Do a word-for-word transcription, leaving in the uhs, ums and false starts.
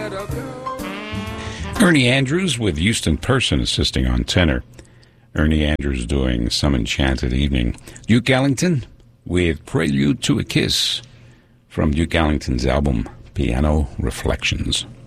Ernie Andrews with Houston Person assisting on tenor. Ernie Andrews doing Some Enchanted Evening. Duke Ellington with Prelude to a Kiss from Duke Ellington's album Piano Reflections.